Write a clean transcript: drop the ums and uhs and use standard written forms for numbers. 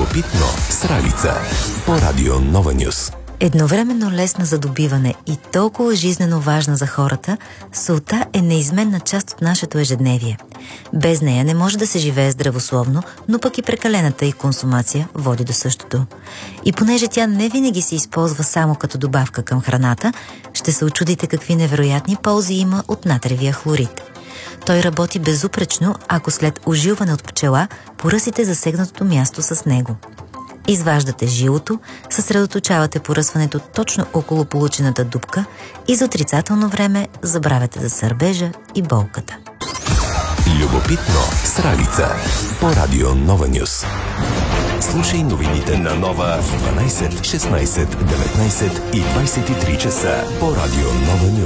Любопитно с Ралица по Радио Нова Нюс. Едновременно лесна за добиване и толкова жизнено важна за хората, солта е неизменна част от нашето ежедневие. Без нея не може да се живее здравословно, но пък и прекалената й консумация води до същото. И понеже тя не винаги се използва само като добавка към храната, ще се учудите какви невероятни ползи има от натриевия хлорид. Той работи безупречно, ако след ожилване от пчела поръсите засегнатото място с него. Изваждате жилото, съсредоточавате поръсването точно около получената дупка и за отрицателно време забравяте за сърбежа и болката. Любопитно с Ралица по Радио Нова Нюс. Слушай новините на Нова в 12, 16, 19 и 23 часа по Радио Нова Нюс.